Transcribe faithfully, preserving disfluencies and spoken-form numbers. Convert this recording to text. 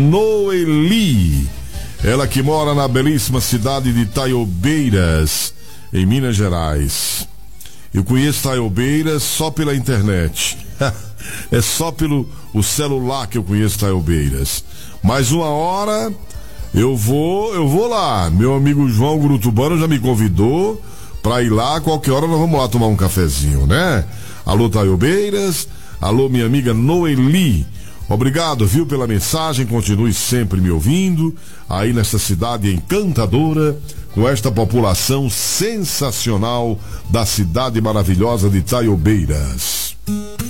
Noeli, ela que mora na belíssima cidade de Itaiobeiras, em Minas Gerais. Eu conheço Itaiobeiras só pela internet. É só pelo o celular que eu conheço Itaiobeiras. Mais uma hora eu vou, eu vou lá. Meu amigo João Grutubano já me convidou pra ir lá. Qualquer hora nós vamos lá tomar um cafezinho, né? Alô, Itaiobeiras. Alô, minha amiga Noeli. Obrigado, viu, pela mensagem. Continue sempre me ouvindo aí nessa cidade encantadora, com esta população sensacional da cidade maravilhosa de Itaiobeiras.